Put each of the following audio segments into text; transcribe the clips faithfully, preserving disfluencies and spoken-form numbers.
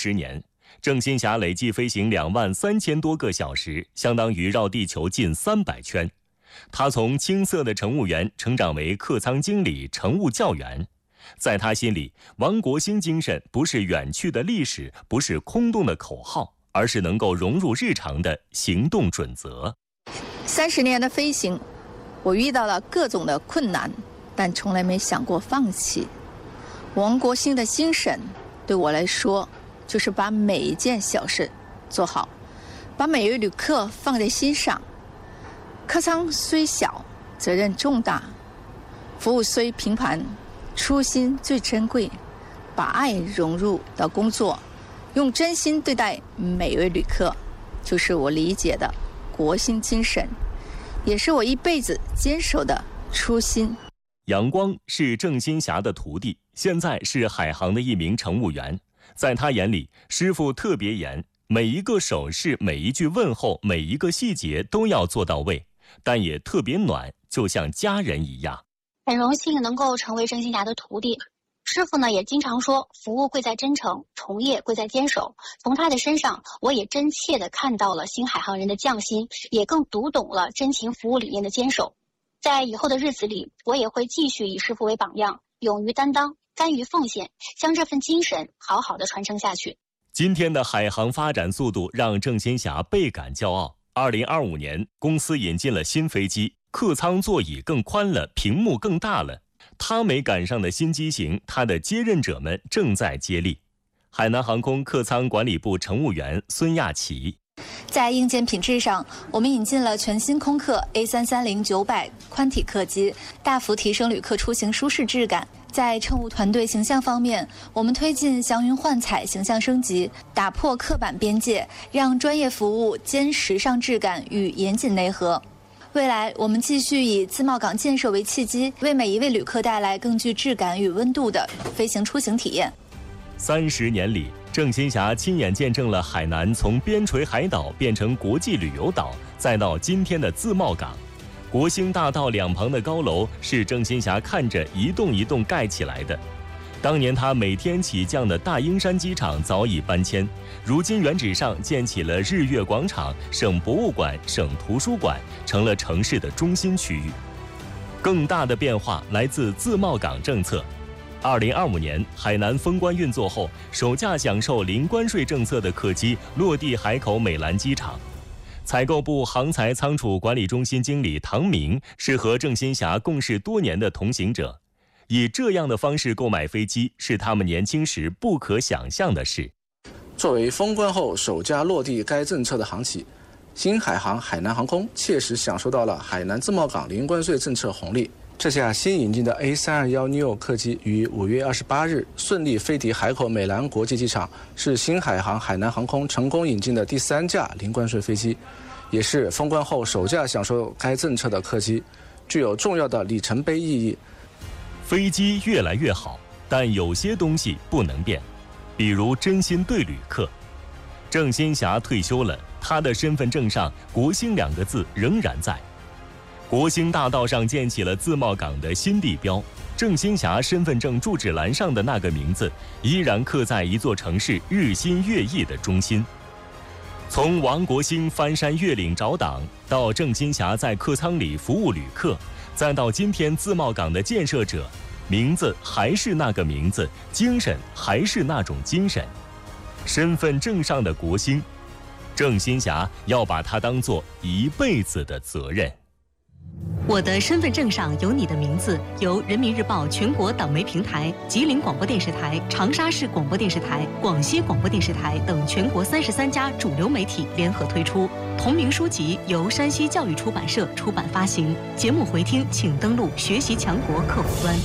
十年，郑新霞累计飞行两万三千多个小时，相当于绕地球近三百圈。他从青涩的乘务员成长为客舱经理、乘务教员。在他心里，王国兴精神不是远去的历史，不是空洞的口号，而是能够融入日常的行动准则。 三十年的飞行，我遇到了各种的困难，但从来没想过放弃。王国兴的精神对我来说，就是把每一件小事做好，把每位旅客放在心上。客舱虽小，责任重大；服务虽平凡，初心最珍贵。把爱融入到工作，用真心对待每位旅客，就是我理解的国兴精神，也是我一辈子坚守的初心。 杨光是郑新霞的徒弟，现在是海航的一名乘务员。在他眼里，师傅特别严，每一个手势、每一句问候、每一个细节都要做到位，但也特别暖，就像家人一样。 很荣幸能够成为郑新霞的徒弟。师傅呢也经常说，服务贵在真诚，从业贵在坚守。从他的身上，我也真切地看到了新海航人的匠心，也更读懂了真情服务理念的坚守。在以后的日子里，我也会继续以师傅为榜样，勇于担当，甘于奉献，将这份精神好好的传承下去。 今天的海航发展速度让郑新霞倍感骄傲。二零二五年，公司引进了新飞机，客舱座椅更宽了，屏幕更大了。他没赶上的新机型，他的接任者们正在接力。海南航空客舱管理部乘务员孙亚琪。 在硬件品质上，我们引进了全新空客 A 三三零九百宽体客机，大幅提升旅客出行舒适质感。在乘务团队形象方面，我们推进祥云幻彩形象升级，打破刻板边界，让专业服务兼时尚质感与严谨内核。未来，我们继续以自贸港建设为契机，为每一位旅客带来更具质感与温度的飞行出行体验。 三十年里，郑新霞亲眼见证了海南从边陲海岛变成国际旅游岛，再到今天的自贸港。国兴大道两旁的高楼是郑新霞看着一栋一栋盖起来的。当年他每天起降的大英山机场早已搬迁，如今原址上建起了日月广场、省博物馆、省图书馆，成了城市的中心区域。更大的变化来自自贸港政策。二零二五年，海南封关运作后，首架享受零关税政策的客机落地海口美兰机场。采购部航财仓储管理中心经理唐明是和郑新霞共事多年的同行者。以这样的方式购买飞机是他们年轻时不可想象的事。 作为封关后首家落地该政策的航企，新海航海南航空切实享受到了海南自贸港零关税政策红利。这架新引进的 A 三二一 neo 客机于五月二十八日顺利飞抵海口美兰国际机场，是新海航海南航空成功引进的第三架零关税飞机，也是封关后首架享受该政策的客机，具有重要的里程碑意义。 飞机越来越好，但有些东西不能变，比如真心对旅客。郑新霞退休了，她的身份证上国兴两个字仍然在。国兴大道上建起了自贸港的新地标，郑新霞身份证住址栏上的那个名字依然刻在一座城市日新月异的中心。从王国兴翻山越岭找党，到郑新霞在客舱里服务旅客，再到今天自贸港的建设者，名字还是那个名字，精神还是那种精神。身份证上的国兴，郑新霞要把它当作一辈子的责任。 我的身份证上有你的名字，由人民日报全国党媒平台、吉林广播电视台、长沙市广播电视台、广西广播电视台等全国三十三家主流媒体联合推出。同名书籍由山西教育出版社出版发行。节目回听请登录学习强国客户端。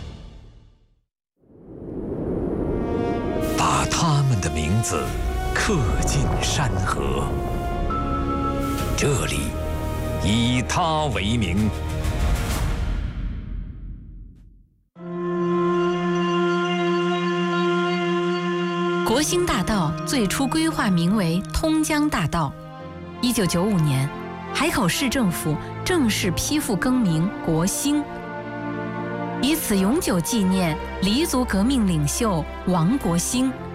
把他们的名字刻进山河，这里以他为名。 国兴大道最初规划名为通江大道。一九九五年，海口市政府正式批复更名国兴，以此永久纪念黎族革命领袖王国兴。